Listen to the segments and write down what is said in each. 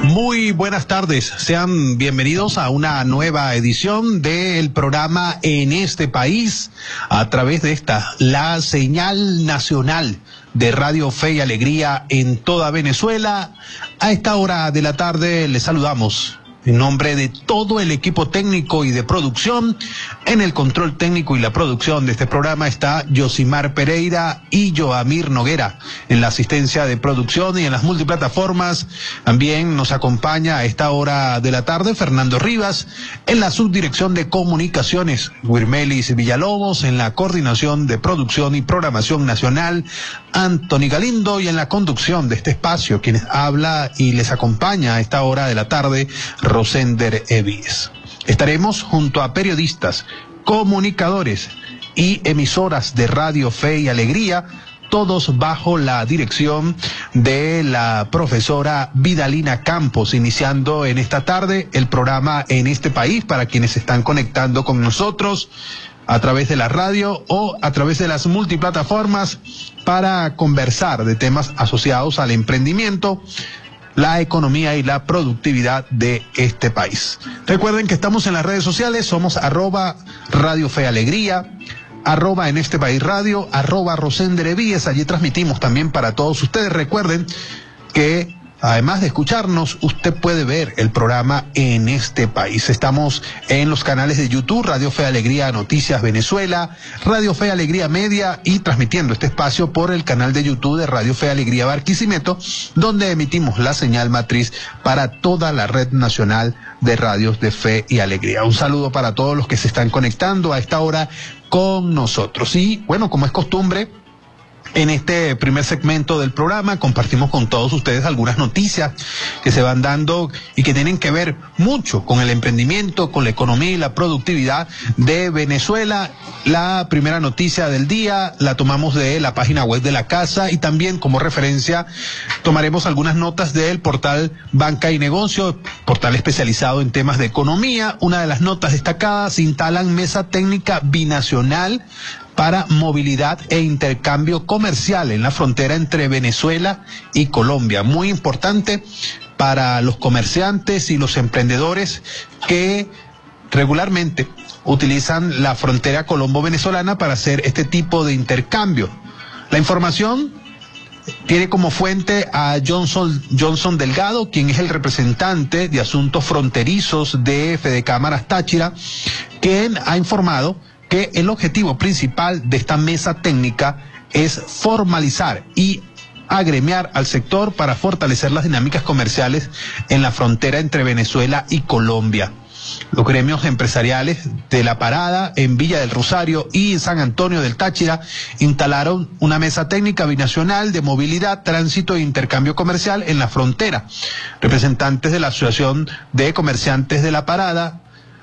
Muy buenas tardes, sean bienvenidos a una nueva edición del programa En este País, a través de la señal nacional de Radio Fe y Alegría en toda Venezuela. A esta hora de la tarde les saludamos en nombre de todo el equipo técnico y de producción. En el control técnico y la producción de este programa está Yosimar Pereira y Joamir Noguera. En la asistencia de producción y en las multiplataformas también nos acompaña a esta hora de la tarde Fernando Rivas. En la subdirección de comunicaciones, Wirmelis Villalobos. En la coordinación de producción y programación nacional, Anthony Galindo. Y en la conducción de este espacio, quienes habla y les acompaña a esta hora de la tarde, Rosender Evis. Estaremos junto a periodistas, comunicadores y emisoras de Radio Fe y Alegría, todos bajo la dirección de la profesora Vidalina Campos, iniciando en esta tarde el programa En este País para quienes se están conectando con nosotros a través de la radio o a través de las multiplataformas para conversar de temas asociados al emprendimiento, la economía y la productividad de este país. Recuerden que estamos en las redes sociales, somos @Radio Fe Alegría, @En este País Radio, @Rosender Evíes. Allí transmitimos también para todos ustedes. Recuerden que además de escucharnos, usted puede ver el programa En este País. Estamos en los canales de YouTube, Radio Fe Alegría Noticias Venezuela, Radio Fe Alegría Media, y transmitiendo este espacio por el canal de YouTube de Radio Fe Alegría Barquisimeto, donde emitimos la señal matriz para toda la red nacional de radios de Fe y Alegría. Un saludo para todos los que se están conectando a esta hora con nosotros. Y bueno, como es costumbre, en este primer segmento del programa compartimos con todos ustedes algunas noticias que se van dando y que tienen que ver mucho con el emprendimiento, con la economía y la productividad de Venezuela. La primera noticia del día la tomamos de la página web de la casa, y también como referencia tomaremos algunas notas del portal Banca y Negocio, portal especializado en temas de economía. Una de las notas destacadas: instalan mesa técnica binacional para movilidad e intercambio comercial en la frontera entre Venezuela y Colombia. Muy importante para los comerciantes y los emprendedores que regularmente utilizan la frontera colombo-venezolana para hacer este tipo de intercambio. La información tiene como fuente a Johnson Delgado, quien es el representante de asuntos fronterizos de Fedecámaras Táchira, quien ha informado que el objetivo principal de esta mesa técnica es formalizar y agremiar al sector para fortalecer las dinámicas comerciales en la frontera entre Venezuela y Colombia. Los gremios empresariales de La Parada, en Villa del Rosario y San Antonio del Táchira instalaron una mesa técnica binacional de movilidad, tránsito e intercambio comercial en la frontera. Representantes de la Asociación de Comerciantes de La Parada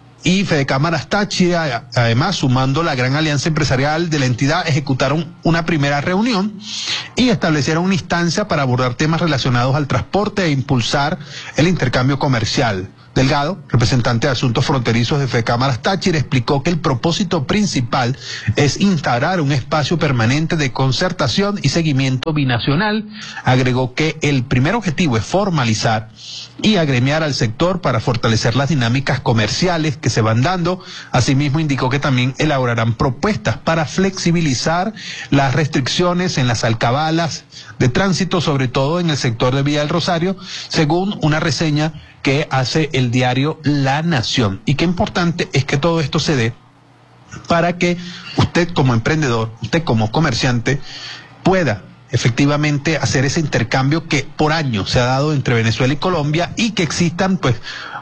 y Fedecámaras Táchira, además sumando la gran alianza empresarial de la entidad, ejecutaron una primera reunión y establecieron una instancia para abordar temas relacionados al transporte e impulsar el intercambio comercial. Delgado, representante de asuntos fronterizos de Fedecámaras Táchira, explicó que el propósito principal es instaurar un espacio permanente de concertación y seguimiento binacional. Agregó que el primer objetivo es formalizar y agremiar al sector para fortalecer las dinámicas comerciales que se van dando. Asimismo, indicó que también elaborarán propuestas para flexibilizar las restricciones en las alcabalas de tránsito, sobre todo en el sector de Villa del Rosario, según una reseña que hace el diario La Nación. Y qué importante es que todo esto se dé para que usted como emprendedor, usted como comerciante, pueda efectivamente hacer ese intercambio que por años se ha dado entre Venezuela y Colombia, y que existan pues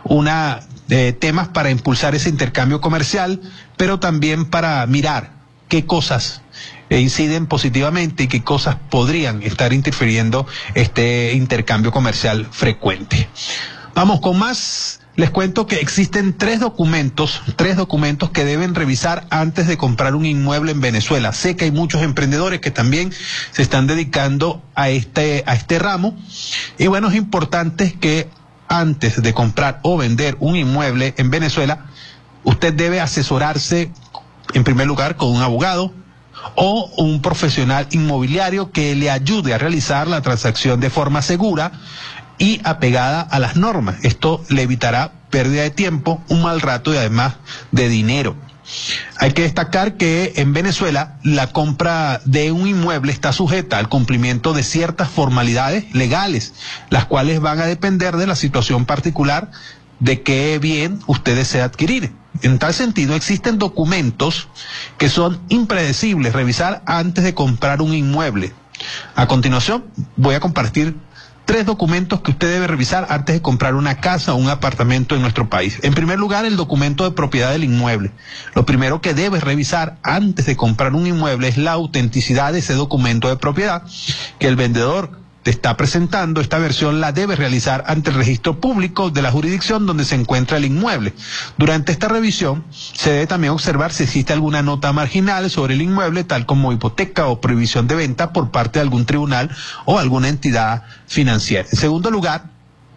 temas para impulsar ese intercambio comercial, pero también para mirar qué cosas inciden positivamente y qué cosas podrían estar interfiriendo este intercambio comercial frecuente. Vamos con más. Les cuento que existen tres documentos que deben revisar antes de comprar un inmueble en Venezuela. Sé que hay muchos emprendedores que también se están dedicando a este ramo, y bueno, es importante que antes de comprar o vender un inmueble en Venezuela, usted debe asesorarse en primer lugar con un abogado o un profesional inmobiliario que le ayude a realizar la transacción de forma segura y apegada a las normas. Esto le evitará pérdida de tiempo, un mal rato y además de dinero. Hay que destacar que en Venezuela la compra de un inmueble está sujeta al cumplimiento de ciertas formalidades legales, las cuales van a depender de la situación particular de qué bien usted desea adquirir. En tal sentido, existen documentos que son impredecibles revisar antes de comprar un inmueble. A continuación, voy a compartir 3 documentos que usted debe revisar antes de comprar una casa o un apartamento en nuestro país. En primer lugar, el documento de propiedad del inmueble. Lo primero que debes revisar antes de comprar un inmueble es la autenticidad de ese documento de propiedad que el vendedor te está presentando. Esta versión la debes realizar ante el registro público de la jurisdicción donde se encuentra el inmueble. Durante esta revisión se debe también observar si existe alguna nota marginal sobre el inmueble, tal como hipoteca o prohibición de venta por parte de algún tribunal o alguna entidad financiera. En segundo lugar,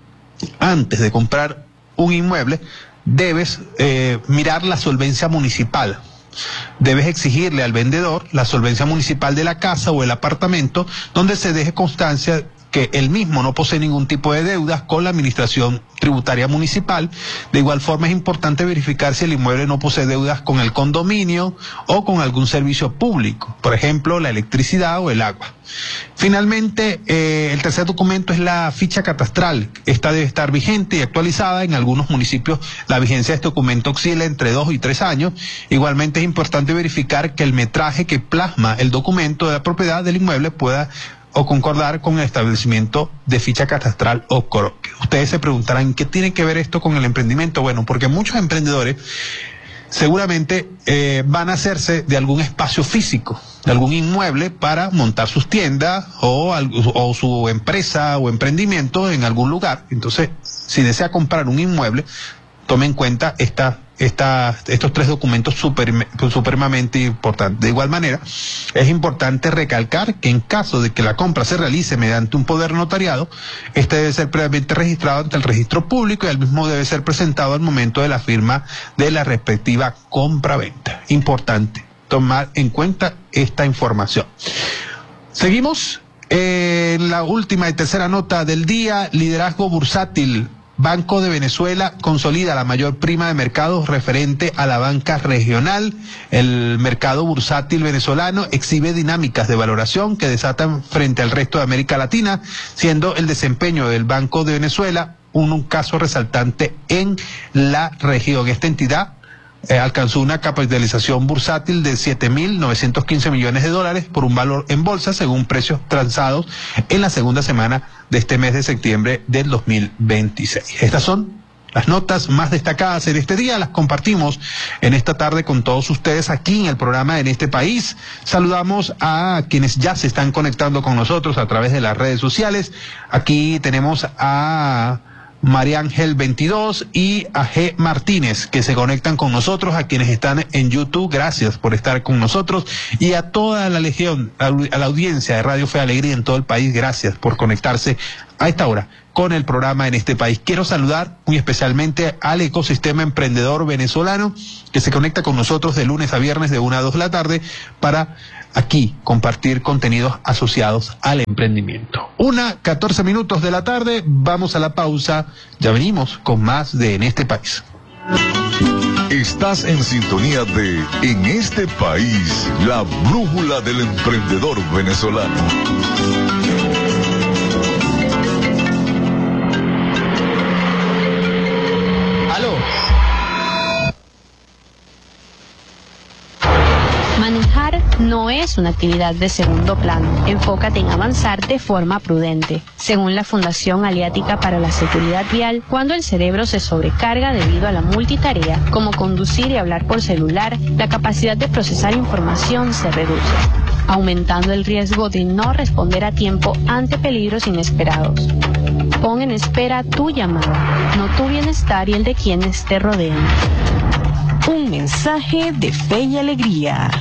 antes de comprar un inmueble, debes mirar la solvencia municipal. Debes exigirle al vendedor la solvencia municipal de la casa o el apartamento, donde se deje constancia que él mismo no posee ningún tipo de deudas con la administración tributaria municipal. De igual forma, es importante verificar si el inmueble no posee deudas con el condominio o con algún servicio público, por ejemplo, la electricidad o el agua. Finalmente, el tercer documento es la ficha catastral. Esta debe estar vigente y actualizada. En algunos municipios la vigencia de este documento oscila entre 2 y 3 años. Igualmente es importante verificar que el metraje que plasma el documento de la propiedad del inmueble pueda o concordar con el establecimiento de ficha catastral o coroquio. Ustedes se preguntarán, ¿qué tiene que ver esto con el emprendimiento? Bueno, porque muchos emprendedores seguramente van a hacerse de algún espacio físico, de algún inmueble para montar sus tiendas o su empresa o emprendimiento en algún lugar. Entonces, si desea comprar un inmueble, tome en cuenta estos 3 documentos supremamente importantes. De igual manera, es importante recalcar que en caso de que la compra se realice mediante un poder notariado, este debe ser previamente registrado ante el registro público y el mismo debe ser presentado al momento de la firma de la respectiva compra-venta. Importante tomar en cuenta esta información. Seguimos en la última y tercera nota del día: liderazgo bursátil. Banco de Venezuela consolida la mayor prima de mercado referente a la banca regional. El mercado bursátil venezolano exhibe dinámicas de valoración que desatan frente al resto de América Latina, siendo el desempeño del Banco de Venezuela un caso resaltante en la región. Esta entidad alcanzó una capitalización bursátil de $7.915 millones por un valor en bolsa, según precios transados en la segunda semana de este mes de septiembre del 2026. Estas son las notas más destacadas en este día, las compartimos en esta tarde con todos ustedes aquí en el programa En este País. Saludamos a quienes ya se están conectando con nosotros a través de las redes sociales. Aquí tenemos a María Ángel 22 y a G. Martínez, que se conectan con nosotros, a quienes están en YouTube, gracias por estar con nosotros, y a toda la legión, a la audiencia de Radio Fe y Alegría en todo el país, gracias por conectarse a esta hora con el programa En este País. Quiero saludar muy especialmente al ecosistema emprendedor venezolano que se conecta con nosotros de lunes a viernes de 1 a 2 de la tarde para aquí compartir contenidos asociados al emprendimiento. 1:14 de la tarde, vamos a la pausa, ya venimos con más de En este País. Estás en sintonía de En este País, la brújula del emprendedor venezolano. Manejar no es una actividad de segundo plano. Enfócate en avanzar de forma prudente. Según la Fundación Aliática para la Seguridad Vial, cuando el cerebro se sobrecarga debido a la multitarea, como conducir y hablar por celular, la capacidad de procesar información se reduce, aumentando el riesgo de no responder a tiempo ante peligros inesperados. Pon en espera tu llamada, no tu bienestar y el de quienes te rodean. Un mensaje de fe y alegría.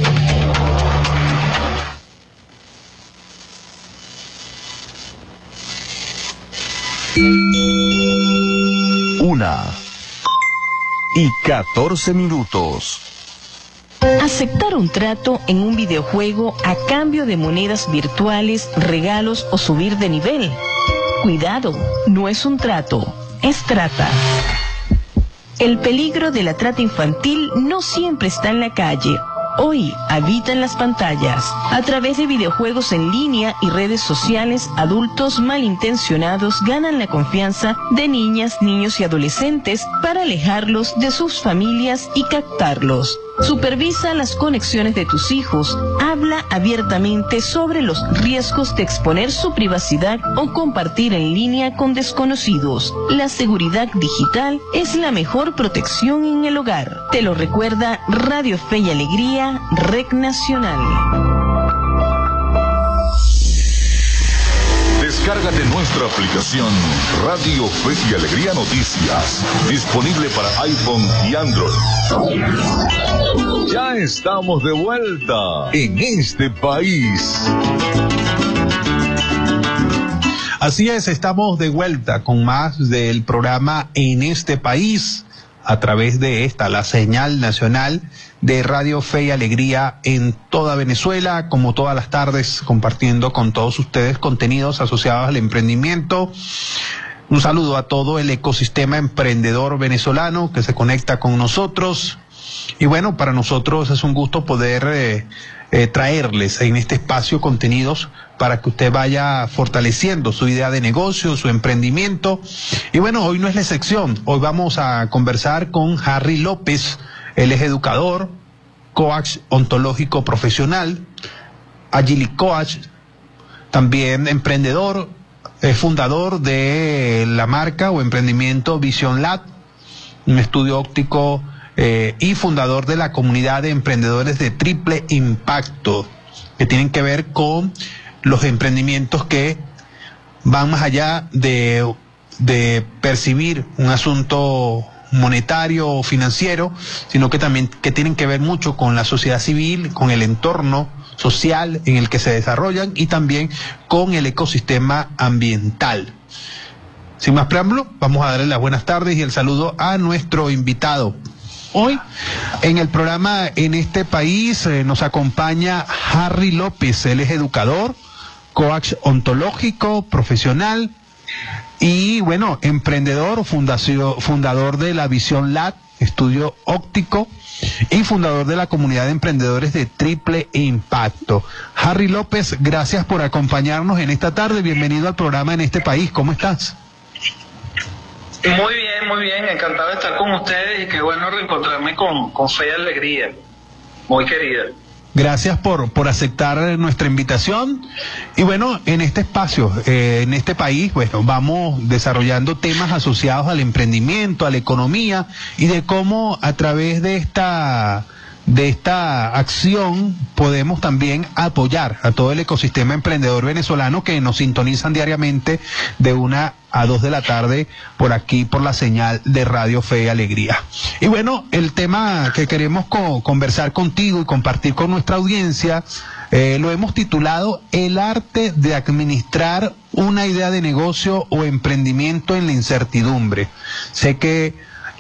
Una y 14 minutos. Aceptar un trato en un videojuego a cambio de monedas virtuales, regalos o subir de nivel. Cuidado, no es un trato, es trata. El peligro de la trata infantil no siempre está en la calle. Hoy habita en las pantallas. A través de videojuegos en línea y redes sociales, adultos malintencionados ganan la confianza de niñas, niños y adolescentes para alejarlos de sus familias y captarlos. Supervisa las conexiones de tus hijos. Habla abiertamente sobre los riesgos de exponer su privacidad o compartir en línea con desconocidos. La seguridad digital es la mejor protección en el hogar. Te lo recuerda Radio Fe y Alegría, REC Nacional. Descárgate nuestra aplicación Radio Fe y Alegría Noticias, disponible para iPhone y Android. Ya estamos de vuelta en este país. Así es, estamos de vuelta con más del programa En este país, a través de esta, la señal nacional de Radio Fe y Alegría en toda Venezuela, como todas las tardes, compartiendo con todos ustedes contenidos asociados al emprendimiento. Un saludo a todo el ecosistema emprendedor venezolano que se conecta con nosotros. Y bueno, para nosotros es un gusto poder traerles en este espacio contenidos para que usted vaya fortaleciendo su idea de negocio, su emprendimiento. Y bueno, hoy no es la excepción. Hoy vamos a conversar con Harry López. Él es educador, coach ontológico profesional, Agile Coach, también emprendedor, es fundador de la marca o emprendimiento Vision Lab, un estudio óptico y fundador de la comunidad de emprendedores de triple impacto, que tienen que ver con los emprendimientos que van más allá de percibir un asunto monetario o financiero, sino que también que tienen que ver mucho con la sociedad civil, con el entorno social en el que se desarrollan y también con el ecosistema ambiental. Sin más preámbulo, vamos a darle las buenas tardes y el saludo a nuestro invitado. Hoy, en el programa En este país, nos acompaña Harry López. Él es educador, coach ontológico, profesional y, bueno, emprendedor, fundador de la Vision Lab, estudio óptico, y fundador de la comunidad de emprendedores de triple impacto. Harry López, gracias por acompañarnos en esta tarde. Bienvenido al programa En este país. ¿Cómo estás? Muy bien, encantado de estar con ustedes y qué bueno reencontrarme con Fe y Alegría, muy querida. Gracias por aceptar nuestra invitación. Y bueno, en este espacio, en este país, bueno, vamos desarrollando temas asociados al emprendimiento, a la economía y de cómo a través de esta acción podemos también apoyar a todo el ecosistema emprendedor venezolano que nos sintonizan diariamente de 1 a 2 de la tarde por aquí, por la señal de Radio Fe y Alegría. Y bueno, el tema que queremos conversar contigo y compartir con nuestra audiencia lo hemos titulado El arte de administrar una idea de negocio o emprendimiento en la incertidumbre. Sé que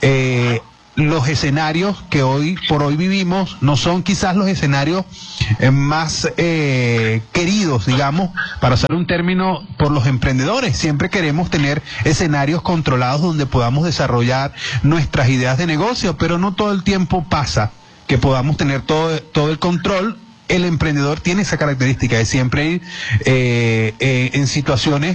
los escenarios que hoy por hoy vivimos no son quizás los escenarios más queridos, digamos, para usar un término, por los emprendedores. Siempre queremos tener escenarios controlados donde podamos desarrollar nuestras ideas de negocio, pero no todo el tiempo pasa que podamos tener todo el control. El emprendedor tiene esa característica de siempre ir en situaciones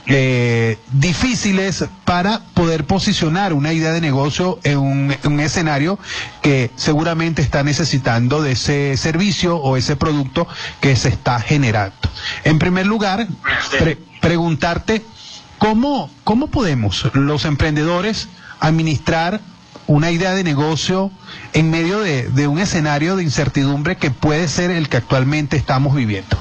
difíciles para poder posicionar una idea de negocio en un escenario que seguramente está necesitando de ese servicio o ese producto que se está generando. En primer lugar, preguntarte ¿cómo podemos los emprendedores administrar una idea de negocio en medio de un escenario de incertidumbre que puede ser el que actualmente estamos viviendo?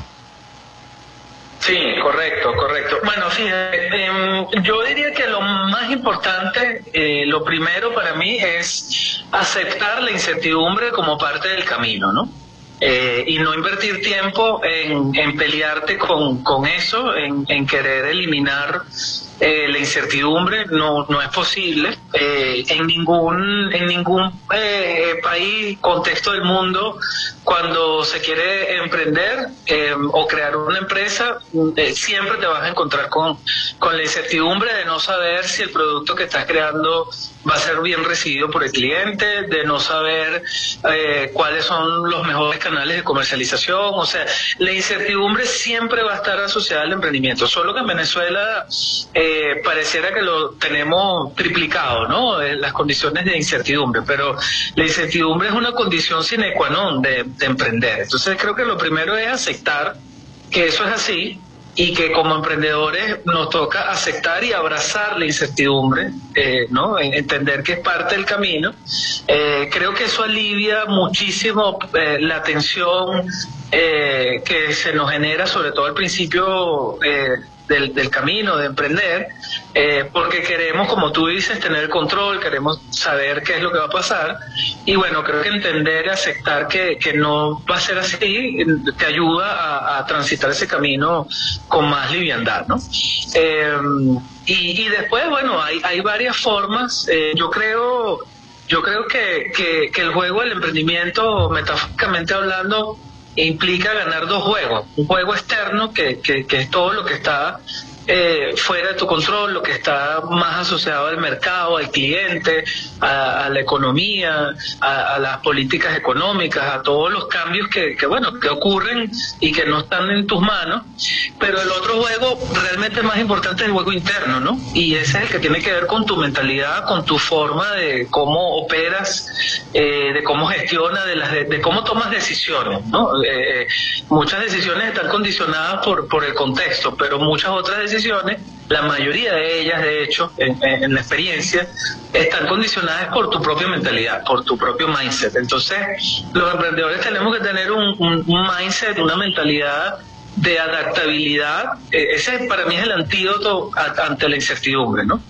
Sí, correcto. Bueno, fíjate, yo diría que lo más importante, lo primero para mí es aceptar la incertidumbre como parte del camino, ¿no? Y no invertir tiempo en pelearte con eso, en querer eliminar la incertidumbre. No es posible. En ningún país, contexto del mundo, cuando se quiere emprender o crear una empresa, siempre te vas a encontrar con la incertidumbre de no saber si el producto que estás creando va a ser bien recibido por el cliente, de no saber cuáles son los mejores canales de comercialización. O sea, la incertidumbre siempre va a estar asociada al emprendimiento, solo que en Venezuela pareciera que lo tenemos triplicado, ¿no? Las condiciones de incertidumbre, pero la incertidumbre es una condición sine qua non de emprender. Entonces creo que lo primero es aceptar que eso es así, y que como emprendedores nos toca aceptar y abrazar la incertidumbre, ¿no? Entender que es parte del camino. Creo que eso alivia muchísimo la tensión que se nos genera, sobre todo al principio del camino de emprender, porque queremos, como tú dices, tener el control, queremos saber qué es lo que va a pasar, y bueno, creo que entender y aceptar que no va a ser así te ayuda a transitar ese camino con más liviandad, ¿no? Y después, bueno, hay varias formas. Yo creo que el juego del emprendimiento, metafóricamente hablando, implica ganar dos juegos: un juego externo, que es todo lo que está fuera de tu control, lo que está más asociado al mercado, al cliente, a la economía, a las políticas económicas, a todos los cambios que ocurren y que no están en tus manos. Pero el otro juego realmente más importante es el juego interno, ¿no? Y ese es el que tiene que ver con tu mentalidad, con tu forma de cómo operas, de cómo gestionas, de cómo tomas decisiones, ¿no? Muchas decisiones están condicionadas por el contexto, pero muchas otras decisiones, la mayoría de ellas, de hecho, en la experiencia, están condicionadas por tu propia mentalidad, por tu propio mindset. Entonces, los emprendedores tenemos que tener un mindset, una mentalidad de adaptabilidad. Ese para mí es el antídoto ante la incertidumbre, ¿no?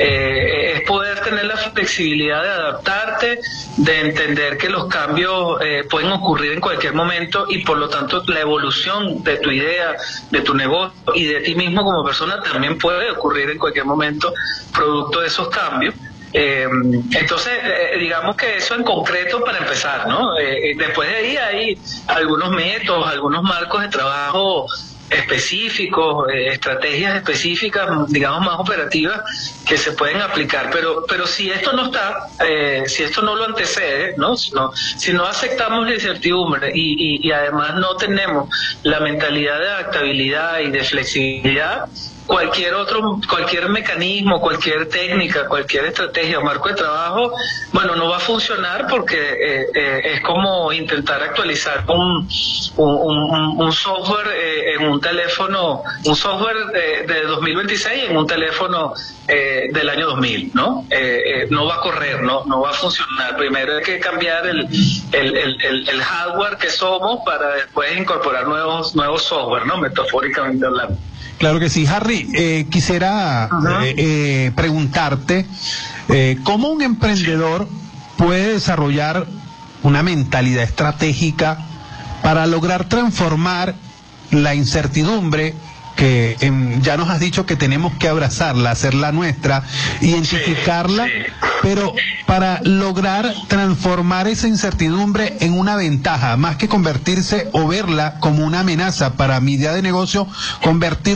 Es poder tener la flexibilidad de adaptarte, de entender que los cambios pueden ocurrir en cualquier momento, y por lo tanto la evolución de tu idea, de tu negocio y de ti mismo como persona también puede ocurrir en cualquier momento producto de esos cambios. Entonces, digamos que eso en concreto para empezar, ¿no? Después de ahí hay algunos métodos, algunos marcos de trabajo específicos, estrategias específicas, digamos, más operativas, que se pueden aplicar, pero si esto no está, si esto no lo antecede, ¿no? Si no aceptamos la incertidumbre y además no tenemos la mentalidad de adaptabilidad y de flexibilidad, cualquier mecanismo, cualquier técnica, cualquier estrategia o marco de trabajo, bueno, no va a funcionar, porque es como intentar actualizar un software en un teléfono, un software de 2026 en un teléfono del año 2000, ¿no? No va a correr, no va a funcionar. Primero hay que cambiar el hardware que somos para después incorporar nuevos software, ¿no? Metafóricamente hablando. Claro que sí. Harry, quisiera preguntarte cómo un emprendedor puede desarrollar una mentalidad estratégica para lograr transformar la incertidumbre, que ya nos has dicho que tenemos que abrazarla, hacerla nuestra, identificarla, pero para lograr transformar esa incertidumbre en una ventaja, más que convertirse o verla como una amenaza para mi idea de negocio, convertir